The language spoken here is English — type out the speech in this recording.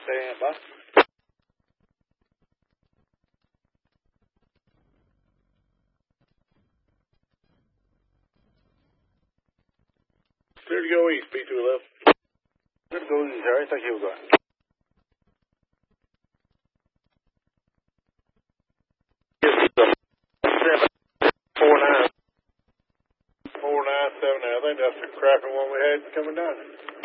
Stand by. Clear to go east, P211. Clear to go east, Harry. Thank you, guys. Four nine seven. I think that's the crappy one we had coming down.